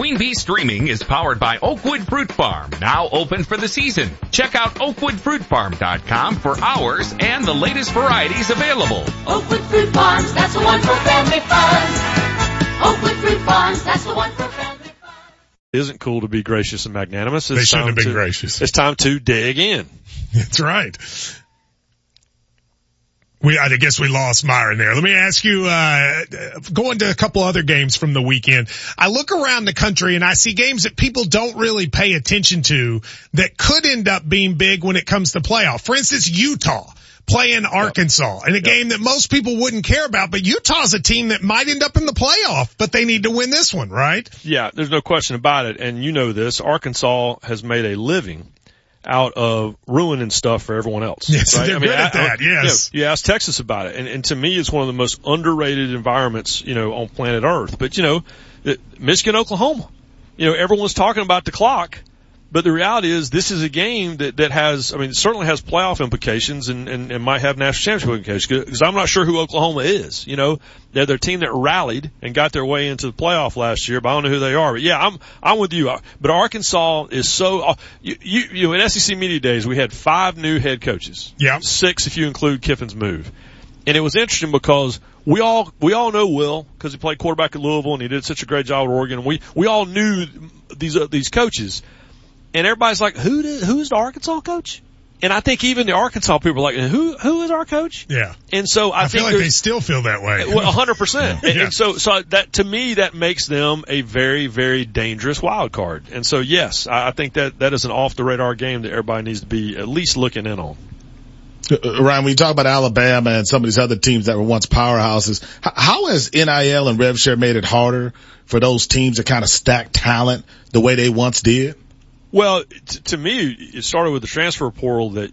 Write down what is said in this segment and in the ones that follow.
Queen Bee Streaming is powered by Oakwood Fruit Farm, now open for the season. Check out oakwoodfruitfarm.com for hours and the latest varieties available. Oakwood Fruit Farms, that's the one for family fun. Oakwood Fruit Farms, that's the one for family fun. It isn't cool to be gracious and magnanimous. They shouldn't have been gracious. It's time to dig in. That's right. I guess we lost Myron there. Let me ask you, going to a couple other games from the weekend. I look around the country and I see games that people don't really pay attention to that could end up being big when it comes to playoff. For instance, Utah playing Arkansas in a game that most people wouldn't care about, but Utah's a team that might end up in the playoff, but they need to win this one, right? Yeah, there's no question about it. And you know this, Arkansas has made a living out of ruining stuff for everyone else. Yes, right? they're good at that, yes. You ask Texas about it, and to me it's one of the most underrated environments, on planet Earth. But, Michigan, Oklahoma, everyone's talking about the clock, but the reality is this is a game that has, it certainly has playoff implications and might have national championship implications, because I'm not sure who Oklahoma is. They're their team that rallied and got their way into the playoff last year, but I don't know who they are. But yeah, I'm with you. But Arkansas is so, in SEC Media Days, we had 5 new head coaches. Yeah. 6 if you include Kiffin's move. And it was interesting because we all know Will, because he played quarterback at Louisville and he did such a great job at Oregon. And we all knew these coaches. And everybody's like, who's the Arkansas coach? And I think even the Arkansas people are like, who is our coach? Yeah. And so I think feel like they still feel that way. Well, 100%. Yeah. And so that, to me, that makes them a very, very dangerous wild card. And so yes, I think that is an off the radar game that everybody needs to be at least looking in on. Ryan, when you talk about Alabama and some of these other teams that were once powerhouses, how has NIL and rev share made it harder for those teams to kind of stack talent the way they once did? Well, to me, it started with the transfer portal that,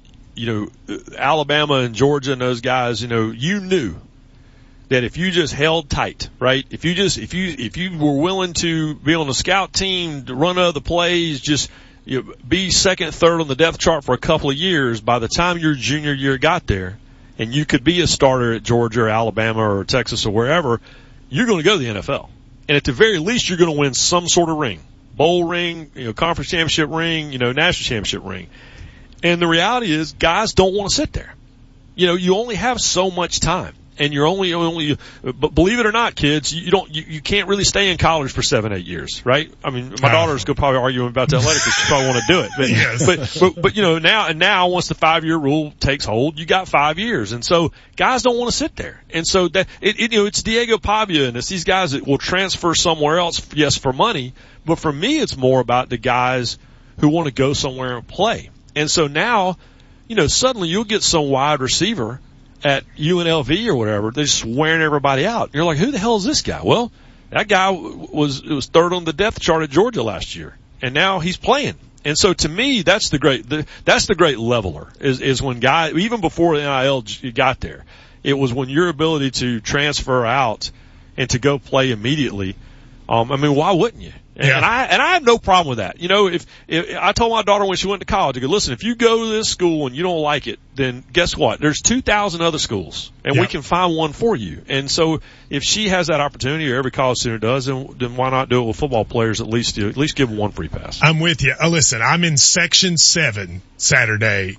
Alabama and Georgia and those guys, you knew that if you just held tight, right? If you were willing to be on the scout team, to run other plays, just be second, third on the depth chart for a couple of years, by the time your junior year got there, and you could be a starter at Georgia or Alabama or Texas or wherever, you're going to go to the NFL. And at the very least, you're going to win some sort of ring. Bowl ring, conference championship ring, national championship ring. And the reality is guys don't want to sit there. You only have so much time, and you're only, but believe it or not, kids, you can't really stay in college for 7-8 years, right? My daughter's going to probably argue about that later because she probably want to do it. But, yes. but now once the 5-year rule takes hold, you got 5 years. And so guys don't want to sit there. And so that, it's Diego Pavia and it's these guys that will transfer somewhere else, yes, for money. But for me, it's more about the guys who want to go somewhere and play. And so now, suddenly you'll get some wide receiver at UNLV or whatever, they're just wearing everybody out. You're like, who the hell is this guy? Well, that guy was third on the depth chart at Georgia last year, and now he's playing. And so to me, that's the great leveler is when guys, even before the NIL got there, it was when your ability to transfer out and to go play immediately. Why wouldn't you? Yeah. And I have no problem with that. If I told my daughter when she went to college, I go, listen, if you go to this school and you don't like it, then guess what? There's 2,000 other schools, and we can find one for you. And so if she has that opportunity, or every college student does, then why not do it with football players? At least give them one free pass. I'm with you. Listen, I'm in Section 7 Saturday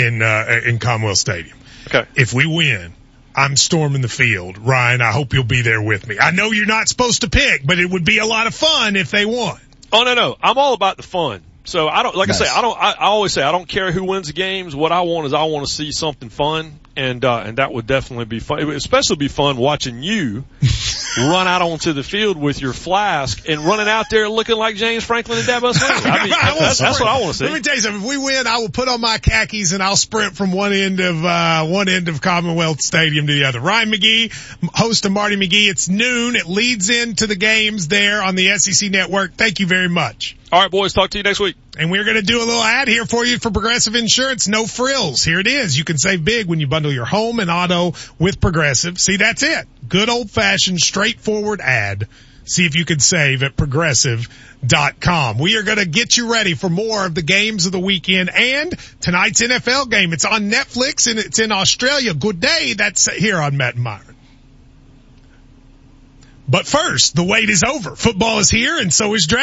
in Commonwealth Stadium. Okay. If we win, I'm storming the field. Ryan, I hope you'll be there with me. I know you're not supposed to pick, but it would be a lot of fun if they won. Oh, no. I'm all about the fun. So I don't, I say, I always say, I don't care who wins the games. What I want to see something fun. And that would definitely be fun. It would especially be fun watching you run out onto the field with your flask and running out there looking like James Franklin and Dabo Swinney. That's what I want to see. Let me tell you something. If we win, I will put on my khakis and I'll sprint from one end of Commonwealth Stadium to the other. Ryan McGee, host of Marty McGee. It's noon. It leads into the games there on the SEC Network. Thank you very much. All right, boys. Talk to you next week. And we're going to do a little ad here for you for Progressive Insurance. No frills. Here it is. You can save big when you bundle your home and auto with Progressive. See, that's it. Good old-fashioned, straightforward ad. See if you can save at Progressive.com. We are going to get you ready for more of the games of the weekend and tonight's NFL game. It's on Netflix and it's in Australia. Good day. That's here on Matt and Myron. But first, the wait is over. Football is here and so is draft.